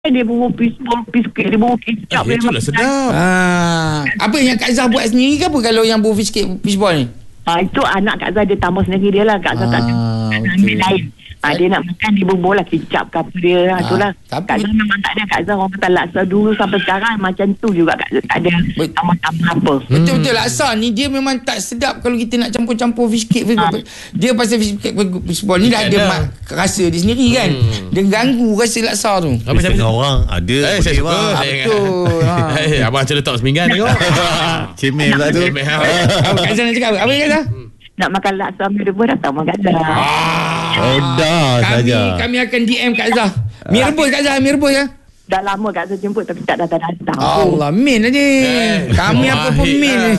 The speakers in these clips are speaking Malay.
Dia bawa biskit, dia bawa kicap. Itulah sedap. Apa yang Kak Zah buat sendiri ke apa kalau yang bawa fishball ni? Itu anak Kak Zah dia tambah sendiri dia lah. Kak Zah tak ambil lain. Dia nak makan, dia bawa lah kicap ke apa dia. Itulah. Kak Zah memang tak ada. Kak Zah orang kata laksa dulu sampai sekarang macam tu juga. Kak Zah tak ada tambah-tambah apa. Betul-betul laksa ni dia memang tak sedap kalau kita nak campur-campur fishcake. Dia pasal fishball ni dah ada rasa dia sendiri kan. Dia ganggu rasa laksa tu. Setengah orang ada. Saya suka. Betul. Abang macam letak seminggan tengok. Cemil pula tu. Kak Zah nak cakap apa Kak Zah? Nak makan laksa mi rebus datang makan Kak Zah. Dah saja. Kami akan DM Kak Zah. Mi rebus Kak Zah, mi rebus ya. Dah lama Kak Zah jemput tapi tak datang-datang. Allah, min aja. Kami apa pun min.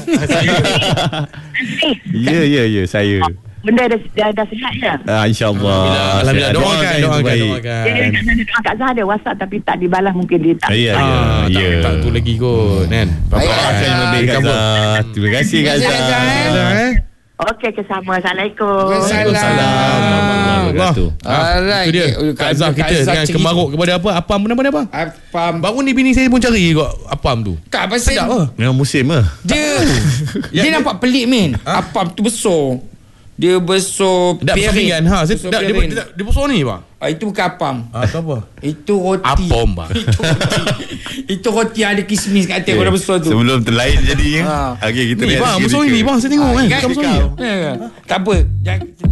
Ya, saya. Benda dah sihat ya? InsyaAllah. Alhamdulillah. Doakan. Kak Zah ada WhatsApp tapi tak dibalas, mungkin dia tak. Ya. Tak tu lagi kot kan. Terima kasih Kak Zah. Okey, sama. Assalamualaikum. Waalaikumsalam. Itu dia Kak Zah kita dengan kemaruk kepada apa? Apam nama dia apa? Apam. Baru ni bini saya pun cari kot apam tu. Kak pasal Sedap lah. Memang musim lah. Dia nampak pelik min. Apam tu besar. Dia besar Tak piring. kan? Dia besar ni pak. Itu bukan apam. Itu apa? Itu roti. Apam pak. Itu roti yang ada kismis kat atas warna besar tu. Sebelum terlain jadi. Okey, kita Ni bang, besar ni bang, saya tengok kan. Tak apa.